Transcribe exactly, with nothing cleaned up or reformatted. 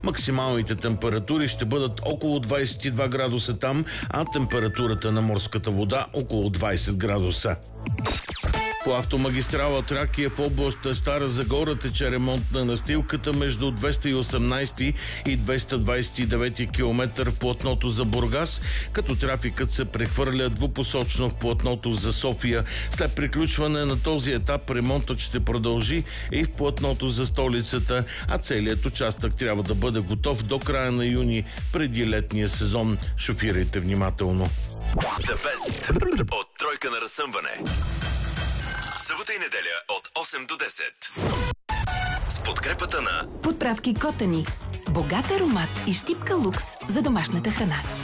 Максималните температури ще бъдат около двадесет и два градуса там, а температурата на морската вода около двадесет градуса. По автомагистрала Тракия в област Стара Загора тече ремонт на настилката между двеста и осемнадесети и двеста двадесет и девети километър в платното за Бургас, като трафикът се прехвърля двупосочно в платното за София. След приключване на този етап ремонтът ще продължи и в платното за столицата, а целият участък трябва да бъде готов до края на юни, преди летния сезон. Шофирайте внимателно. The best от тройка на разсъмване. Събота и неделя от осем до десет. С подкрепата на Подправки Котани. Богат аромат и щипка лукс за домашната храна.